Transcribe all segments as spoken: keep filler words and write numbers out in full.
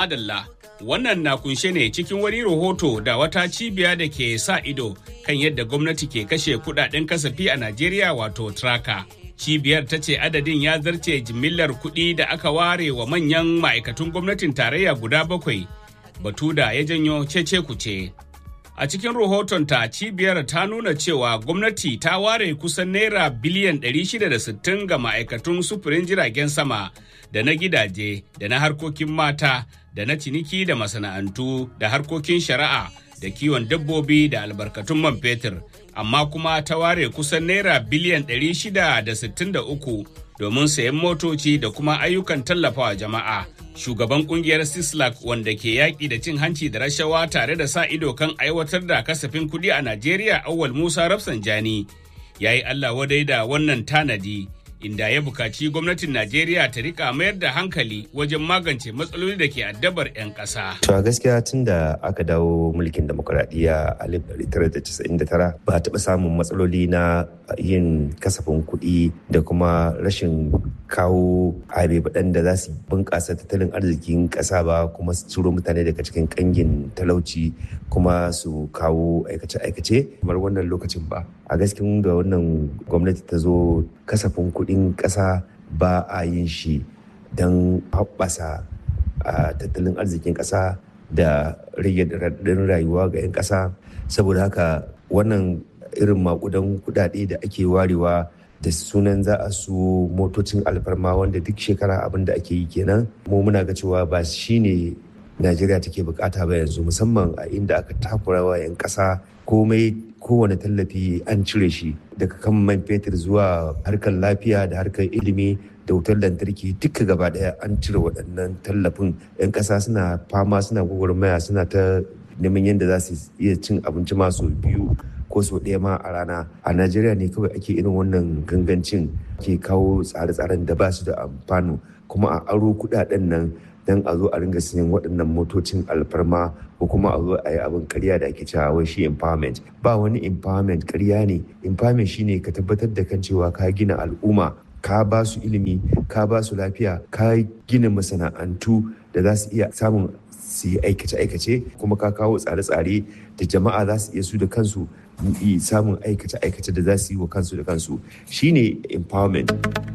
Madalla, wannan na kunshe ne cikin wani rahoto da wata cibiya da ke sa ido kan yadda gwamnati ke kashe kudaden kasafi a Najeriya wato Traka. Cibiyar ta ce adadin ya zarce jimillar kuɗi da aka ware wa manyan ma'aikatun gwamnatin tarayya guda bakwai, batu da ya janyo cece kuce. A cikin rahotonta, cibiyar ta nuna cewa gwamnati ta ware kusan naira biliyan ɗari shida da sittin ga ma'aikatun sufurin jiragen sama da na gidaje da na harkokin mata da na ciniki da masana'antu da harkokin shari'a da kiwon dabbobi da albarkatun man fetur, amma kuma ta ware kusan naira biliyan ɗari shida da sittin da uku domin sayan motoci da kuma ayyukan tallafawa jama'a. Shugaban kungiyar Sislak wanda ke yaƙi da cin hanci da rashawa tare da sa ido kan aiwatar da kasafin kuɗi a Najeriya, Auwal Musa Rafsanjani, ya yi Allah wadai da wannan tanadi, inda ya bukaci gwamnatin Najeriya ta rika mayar da hankali wajen magance matsaloli da ke addabar 'yan ƙasa. To a gaskiya tun da aka dawo mulkin demokuraɗiyya a alif ɗari tara da casa'in da tara ba a taɓa samun matsaloli na yin kasafin kuɗi da kuma rashin kawo baɗan da za su bunƙasa tattalin arzikin ƙasa ba, kuma su ciro mutane daga cikin ƙangin talauci kuma su kawo aikace-aikace kamar wannan lokacin ba. A gaskiya da wannan gwamnati ta zo, kasafin kuɗin ƙasa ba a yin shi don haɓasa tattalin arzikin ƙasa da rage raɗaɗin rayuwa ga 'yan ƙasa. Saboda haka wannan irin maƙudan kuɗaɗe da ake warewa da sunan za a su motocin alfarma wanda duk shekara abin da ake yi kenan, mu muna ga cewa ba shi ne Najeriya take bukata ba yanzu, musamman a inda aka takura wa 'yan ƙasa komai, kowane tallafi an cire shi daga kan man fetur zuwa harkar lafiya da harkar ilimi da wutar lantarki, duka gaba daya an cire waɗannan tallafin. 'Yan ƙasa suna fama, suna gwagwarmaya, suna ta neman yadda za su iya cin abinci masu biyu ko sau ɗaya ma a rana. A Najeriya ne kawai ake irin wannan gangancin, ke kawo tsare-tsaren da ba su da amfano, kuma a aro kuɗaɗen nan don a zo a ringa siyan waɗannan motocin alfarma, ko kuma a zo a yi abin karya da ake cewa wai shi empowerment. Ba wani empowerment, karya ne. Empowerment shine ka tabbatar da kan cewa ka gina al'umma, ka ba su ilimi, ka ba su lafiya, ka gina masana'antu da za su iya samun su yi aikace-aikace, kuma ka kawo tsare-tsare da jama'a za su iya su da kansu samun aikace-aikace da za su yi wa kansu da kansu. Shine empowerment.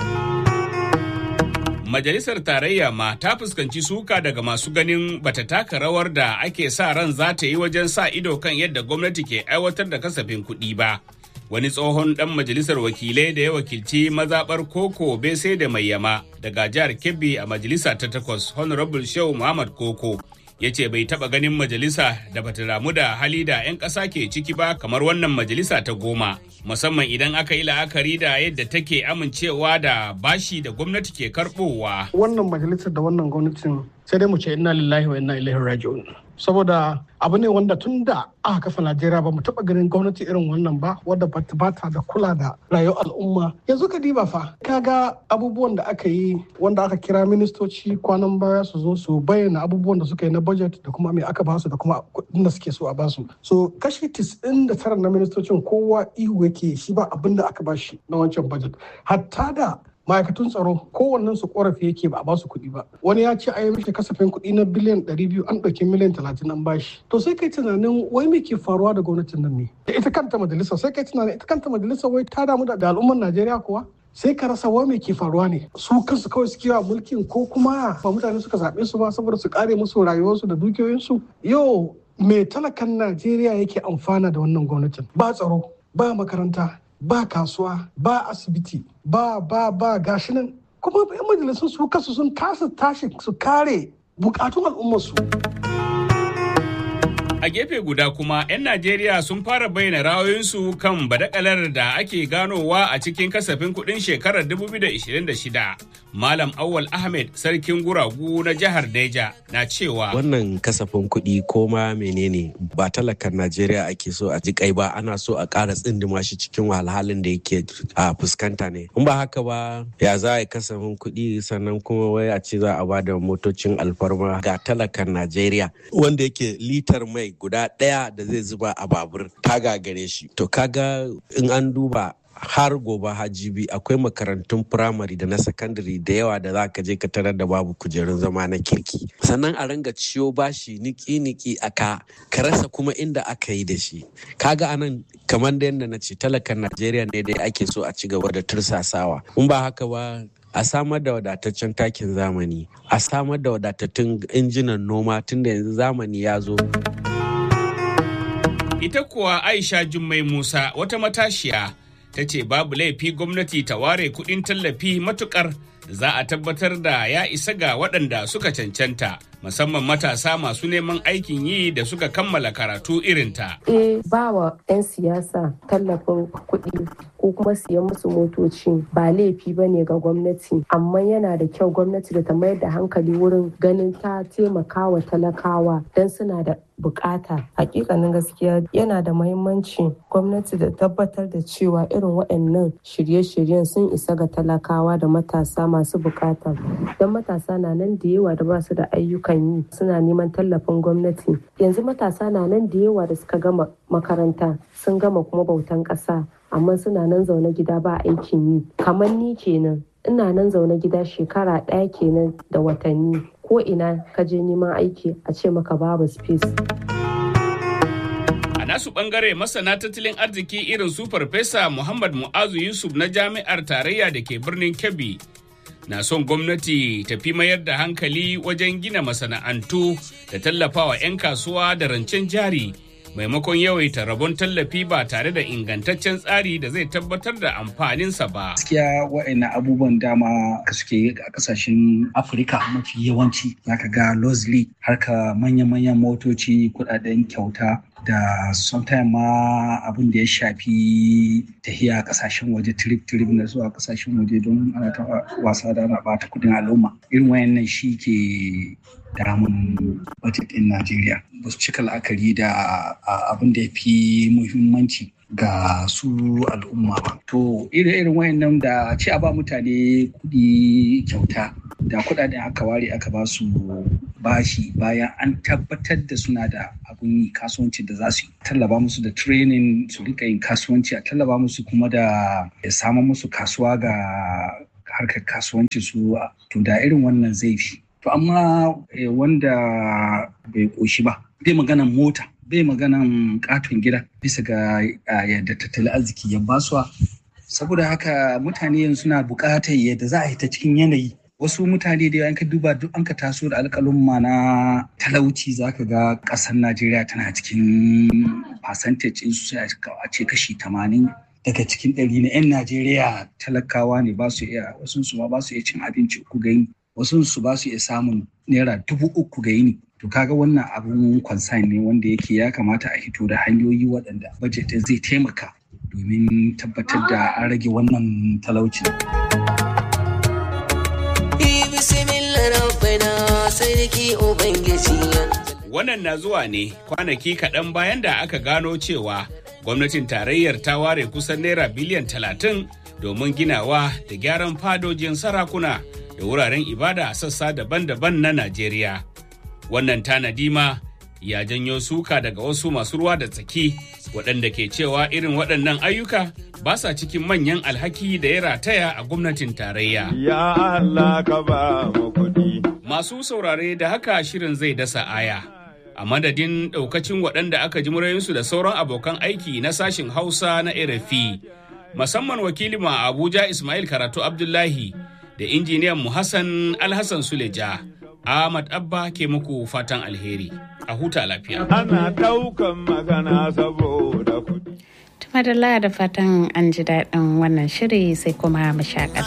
Majalisar Tarayya ma ta fuskanci suka daga masu ganin bata taka rawar da ake sa ran za ta yi wajen sa ido kan yadda gwamnati ke aiwatar da kasafin kuɗi ba. Wani tsohon ɗan majalisar wakilai da ya wakilci mazaɓar Koko Bese da Mayyama daga jihar Kebbi a majalisa ta takwas, Honorable Shehu Muhammad Koko, ya ce bai taɓa ganin majalisa da bata damu da hali da 'yan ƙasa ke ciki ba kamar wannan majalisa ta goma, musamman idan aka yi la'akari da yadda take amincewa da bashi da gwamnati ke karɓowa. Wannan majalisar da wannan gwamnatin sai dai mu ce inna lillahi wa inna ilaihi raji'un. Saboda abu ne wanda tun da aka kafa Najeriya ba mu taɓa ganin gwamnati irin wannan ba, wadda ba ta da kula da rayuwar al'umma. Yanzu ka diba fa, kaga abubuwan da aka yi wanda aka kira ministoci kwanan baya su zo su bayyana abubuwan da suka yi na budget da kuma me aka basu da kuma kuɗin da suke so a basu. So kashi tis'in da tara na ministocin kowa ihu yake shi ba abin da aka bashi na wancan budget. Hatta da ma'aikatun tsaro kowannen su korafi yake ba a basu kuɗi ba. Wani ya ce a yi mishi kasafin kuɗi na biliyan ɗari biyu, an ɗauki miliyan talatin an bashi. To sai kai tunanin wai me ke faruwa da gwamnatin nan ne? Da ita kanta majalisa, sai kai tunanin ita kanta majalisa wai ta damu da al'ummar Najeriya kuwa? Sai ka rasa wai me ke faruwa ne? Su kansu kawai suke wa mulkin, ko kuma ba mutane suka zaɓe su ba saboda su kare musu rayuwarsu da dukiyoyinsu? Yau me talakan Najeriya yake amfana da wannan gwamnatin? Ba tsaro, ba makaranta, ba kasuwa, ba asibiti, ba ba ba gashi nan. Kuma 'yan majalisun su kasu sun kasa tashi su kare bukatun al'ummarsu. A gefe guda kuma 'yan Najeriya sun fara bayyana ra'ayoyinsu kan badakalar da ake ganowa a cikin kasafin kuɗin shekarar dubu biyu da ishirin da shida. Malam Awwal Ahmed, sarkin guragu na jihar Neja, na cewa wannan kasafin kuɗi ko ma menene ba talakan Najeriya ake so a ji kai ba, ana so a ƙara tsindima shi cikin wahalhalun da yake a fuskanta ne. In ba haka ba, ya za a yi kasafin kuɗi sannan kuma wai a ce za a ba da motocin alfarma ga talakan Najeriya wanda yake litar mai guda ɗaya da zai zuba a babur ta gagare shi. To kaga in an duba har gobe hajibi akwai makarantun firamare da na sakandare da yawa da za ka je ka tarar da babu kujerun zama na kirki. Sannan a ringa ciyo bashi niki-niki a ka ka rasa kuma inda aka yi da shi. Kaga anan kamar da yadda na ce talakan Najeriya ne dai ake so a ci gaba da tursasawa. In ba haka ba a samar da wadataccen takin zamani, a samar da wadatattun injinan noma tunda yanzu zamani ya zo. Ita kuwa Aisha Jummai Musa wata matashiya ta ce babu laifi gwamnati ta ware kuɗin tallafi matukar za a tabbatar da ya isa ga waɗanda suka cancanta, musamman matasa masu neman aikin yi da suka kammala karatu irinta. Eh, ba wa 'yan siyasa tallafin kuɗi ko kuma siyan musu motoci ba laifi ba ne ga gwamnati, amma yana da kyau gwamnati da ta mayar da hankali wurin ganin ta taimaka wa talakawa don suna da bukata. Hakikanin gaskiya yana da muhimmanci gwamnati da tabbatar da cewa irin waɗannan shirye-shiryen sun isa ga talakawa da matasa masu bukata. Don matasa na nan da yawa da ba su da ayyukan yi suna neman tallafin gwamnati. Yanzu matasa na nan da yawa da suka gama makaranta sun gama kuma bautan ƙasa, amma suna nan zaune gida ba aikin yi. Kamar ni kenan, ina nan zaune gida shekara ɗaya kenan da watanni. Ko ina ka je neman aiki a ce maka babu space. A nasu bangare masana tattalin arziki irin su Farfesa Muhammad Mu'azu Yusuf na Jami'ar Tarayya da ke birnin Kebbi na son gwamnati ta fi mayar da hankali wajen gina masana'antu da tallafawa 'yan kasuwa da rancen jari maimakon yawaita rabon tallafi ba tare da ingantaccen tsari da zai tabbatar da amfaninsa ba. Gaskiya wa'annan abubuwan dama ka suke yi a kasashen Afirka mafi yawanci zaka ga Lozli harka manya-manyan motoci, kudaden kyauta da sometime ma abin da ya shafi tahiya kasashen waje trip-trip na zuwa kasashen waje don ana ta wasa da ana bata kudin al'umma. Irin wayannan shi ke damun budget din Najeriya. Ba su cika la'akari da abin da ya fi muhimmanci ga su al'umma ba. To irin wayannan da ce a ba mutane kudi kyauta da kudaden aka ware aka ba su bashi bayan an tabbatar da suna da abun yi kasuwanci da za su yi, tallaba musu da training su rika yin kasuwanci, a tallaba musu kuma da samun musu kasuwa ga harkar kasuwanci su, to da irin wannan zai fi. To amma wanda bai koshi ba bai maganan mota bai maganan katon gida bisa ga yadda tattalin arziki ya basuwa, saboda haka mutane yanzu suna buƙatar yadda za a yi ta cikin yanayi. Wasu mutane da an ka duba duk an ka taso da alƙalumma na talauci zaka ga ƙasar Najeriya tana cikin percentage in su a ce kashi tamanin daga cikin ɗari na 'yan Najeriya talakawa ne, ba su iya, wasu su ma ba su iya cin abinci uku ga yini, wasu su ba su iya samun naira dubu uku ga yini. To kaga wannan abun concern ne wanda yake ya kamata a hito da hanyoyi waɗanda budget zai taimaka domin tabbatar da an rage wannan talauci. Wannan na zuwa ne kwanaki kaɗan bayan da aka gano cewa gwamnatin tarayyar ta ware kusan naira biliyan talatin domin ginawa da gyaran fadojin sarakuna da wuraren ibada a sassa daban-daban na Najeriya. Wannan tanadi ma ya janyo suka daga wasu masu ruwa da tsaki waɗanda ke cewa irin waɗannan ayyuka ba sa cikin manyan alhaki da ya rataya a gwamnatin tarayya. Ya Allah ka ba mu kuɗi. Masu saurare da haka shirin zai dasa aya. A madadin ɗaukacin waɗanda aka ji murayinsu da sauran abokan aiki na sashin Hausa na R F I, musamman wakilin a Abuja Ismail Karatu Abdullahi da injiniyan mu Hassan Alhassan Suleja, Ahmad Abba ke muku fatan alheri. A huta lafiya. Ana ɗaukan magana saboda kuɗi. Tumadalla da fatan an ji daɗin wannan shiri sai kuma mu shaƙata.